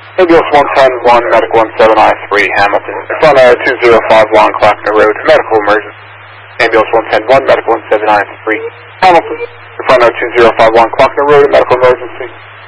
Ambulance 110-1, Medical 17I-3, Hamilton. Front 2051 Clackamas Road, Medical Emergency. Ambulance 110-1, Medical 17I-3, Hamilton. Front 2051 Clackamas Road, Medical Emergency.